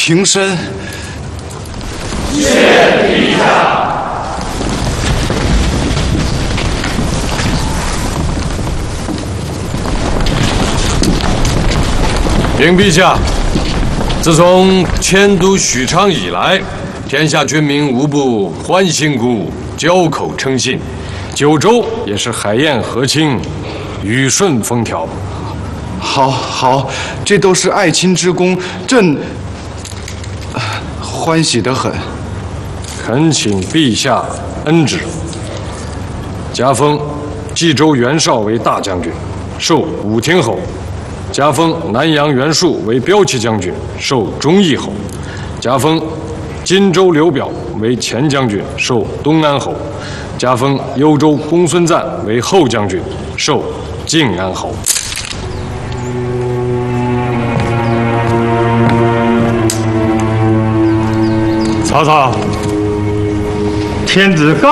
平身。 谢陛下。 禀陛下，自从迁都许昌以来，天下军民无不欢欣鼓舞，交口称信。九州也是海晏河清，雨顺风调。 好，这都是爱卿之功，朕欢喜得很。 恳请陛下恩旨。加封冀州袁绍为大将军，授武亭侯；加封南阳袁术为骠骑将军，授忠义侯；加封荆州刘表为前将军，授东安侯；加封幽州公孙瓒为后将军，授晋安侯。 曹操，天子告